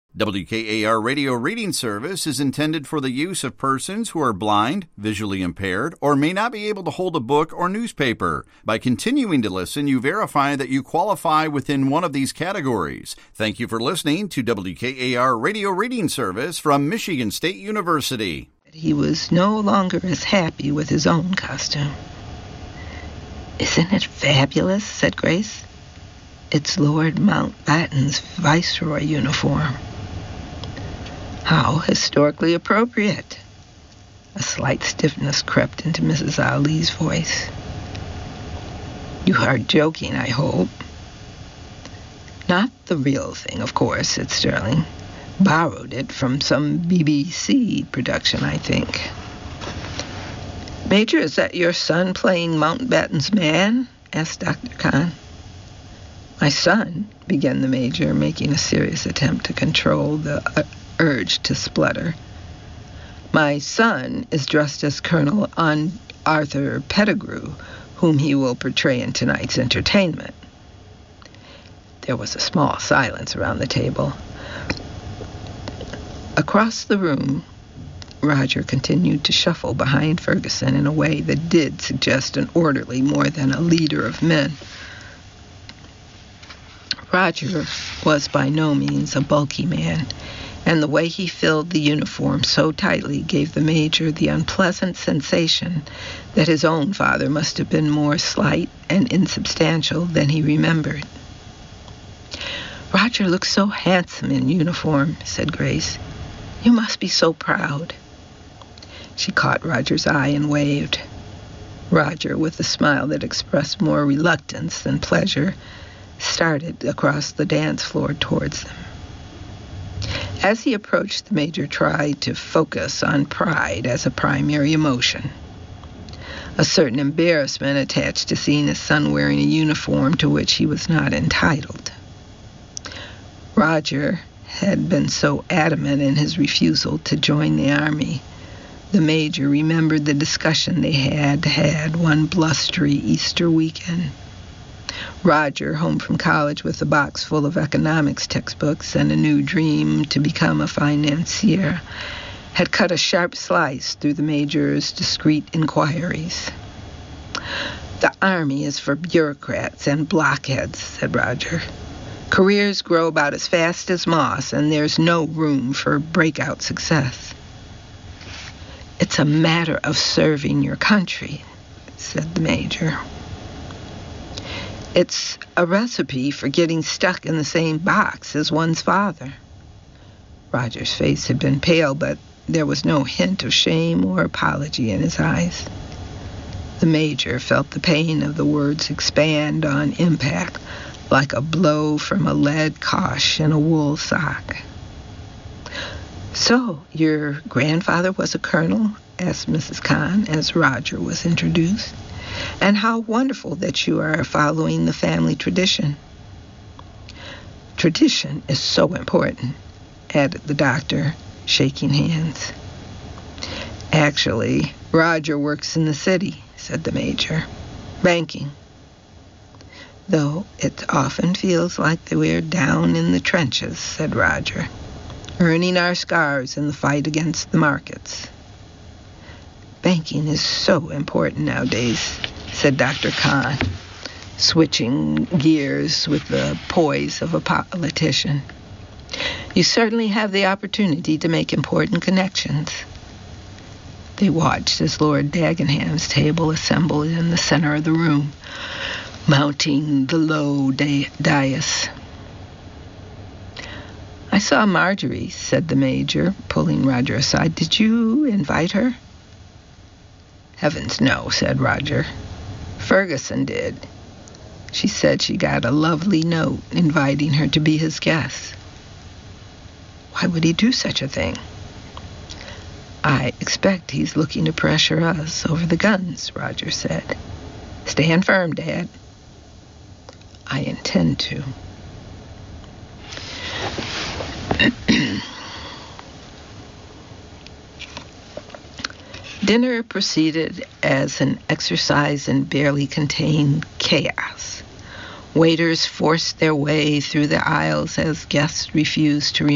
WKAR Radio Reading Service is intended for the use of persons who are blind, visually impaired, or may not be able to hold a book or newspaper. By continuing to listen, you verify that you qualify within one of these categories. Thank you for listening to WKAR Radio Reading Service from Michigan State University. He was no longer as happy with his own costume. "Isn't it fabulous?" said Grace. "It's Lord Mountbatten's Viceroy uniform." "How historically appropriate." A slight stiffness crept into Mrs. Ali's voice. "You are joking, I hope." "Not the real thing, of course," said Sterling. "Borrowed it from some BBC production, I think." "Major, is that your son playing Mountbatten's man?" asked Dr. Kahn. "My son," began the Major, making a serious attempt to control the urge to splutter. "My son is dressed as Colonel Arthur Pettigrew, whom he will portray in tonight's entertainment." There was a small silence around the table. Across the room, Roger continued to shuffle behind Ferguson in a way that did suggest an orderly more than a leader of men. Roger was by no means a bulky man, and the way he filled the uniform so tightly gave the Major the unpleasant sensation that his own father must have been more slight and insubstantial than he remembered. "Roger looks so handsome in uniform," said Grace. "You must be so proud." She caught Roger's eye and waved. Roger, with a smile that expressed more reluctance than pleasure, started across the dance floor towards them. As he approached, the Major tried to focus on pride as a primary emotion. A certain embarrassment attached to seeing his son wearing a uniform to which he was not entitled. Roger had been so adamant in his refusal to join the army. The Major remembered the discussion they had had one blustery Easter weekend. Roger, home from college with a box full of economics textbooks and a new dream to become a financier, had cut a sharp slice through the Major's discreet inquiries. "The army is for bureaucrats and blockheads," said Roger. "Careers grow about as fast as moss, and there's no room for breakout success." "It's a matter of serving your country," said the Major. "It's a recipe for getting stuck in the same box as one's father." Roger's face had been pale, but there was no hint of shame or apology in his eyes. The Major felt the pain of the words expand on impact, like a blow from a lead cosh in a wool sock. "So, your grandfather was a colonel?" asked Mrs. Kahn as Roger was introduced. "And how wonderful that you are following the family tradition." "Tradition is so important," added the doctor, shaking hands. "Actually, Roger works in the city," said the Major. "Banking. Though it often feels like we're down in the trenches," said Roger, "earning our scars in the fight against the markets." "Banking is so important nowadays," said Dr. Kahn, switching gears with the poise of a politician. "You certainly have the opportunity to make important connections." They watched as Lord Dagenham's table assembled in the center of the room, mounting the low dais. "I saw Marjorie," said the Major, pulling Roger aside. "Did you invite her?" "Heavens, no," said Roger. "Ferguson did. She said she got a lovely note inviting her to be his guest." "Why would he do such a thing?" "I expect he's looking to pressure us over the guns," Roger said. "Stand firm, Dad." "I intend to." Dinner proceeded as an exercise in barely contained chaos. Waiters forced their way through the aisles as guests refused to